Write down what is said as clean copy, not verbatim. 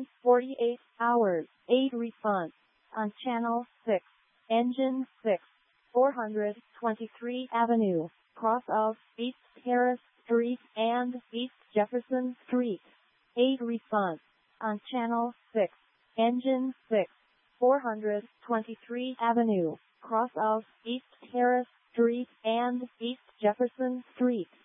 within 48 hours. 8 response on Channel 6. Engine 6. 423 Avenue, cross of East Harris Street and East Jefferson Street. 8 response on Channel 6. Engine 6. 423 Avenue, cross of East Harris Street and East Jefferson Street.